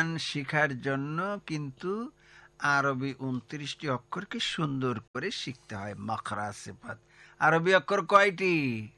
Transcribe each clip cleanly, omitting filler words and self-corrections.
কোরআন শিখার জন্য কিন্তু আরবি 29টি অক্ষরকে সুন্দর করে শিখতে হয়। মাখরাজ সিফাত আরবি অক্ষর কয়টি?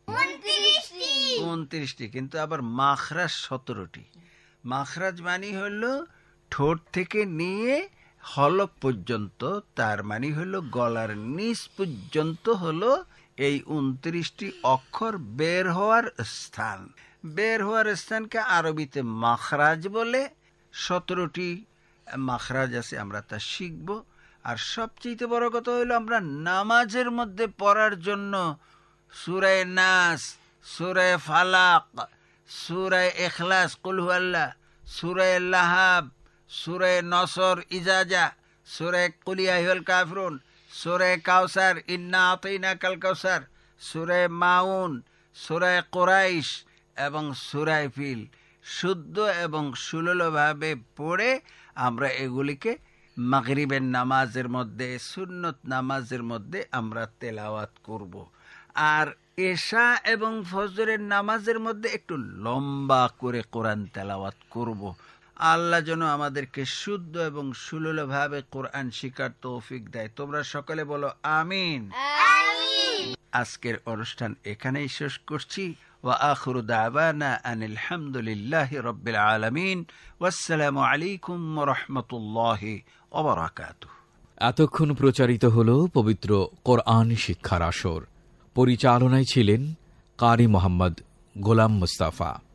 29টি, কিন্তু আবার মাখরাজ 17টি। মাখরাজ মানে হলো ঠোঁট থেকে নিয়ে হলক পর্যন্ত, তার মানে হলো গলার নিচ পর্যন্ত হলো এই 29টি অক্ষর বের হওয়ার স্থান। বের হওয়ার স্থানকে আরবিতে মাখরাজ বলে। 17টি মাখরাজ আছে, আমরা তা শিখব। আর সবচেয়ে বড় কথা হলো আমরা নামাজের মধ্যে পড়ার জন্য সূরা নাস, সূরা ফালাক, সূরা ইখলাস কুল হুয়াল্লাহ, সূরা লাহাব, সূরা নসর ইজাজা, সূরা কুল ইয়া আইয়ুহাল কাফিরুন, সূরা কাউসার ইন্না আতাইনাকাল কাউসার, সূরা মাউন, সূরা কুরাইশ এবং সূরা ফিল শুদ্ধ এবং সুললিতভাবে পড়ে আমরা এগুলিকে মাগরিবের নামাজের মধ্যে, সুন্নত নামাজের মধ্যে আমরা তেলাওয়াত করব। আর এশা এবং ফজরের নামাজের মধ্যে একটু লম্বা করে কোরআন তেলাওয়াত করব। আল্লাহ যেন আমাদেরকে শুদ্ধ এবং সুললিতভাবে কোরআন শিখার তৌফিক দেয়। তোমরা সকলে বলো আমিন। আজকের অনুষ্ঠান এখানেই শেষ করছি। ওয়া আখিরু দাওয়ানা আনিল হামদুলিল্লাহি রাব্বিল আলামিন। ওয়াসসালামু আলাইকুম ওয়া রাহমাতুল্লাহি ওয়া বারাকাতুহু। এতক্ষণ প্রচারিত হলো পবিত্র কোরআন শিক্ষার আসর। পরিচালনায় ছিলেন কারি মোহাম্মদ গোলাম মুস্তাফা।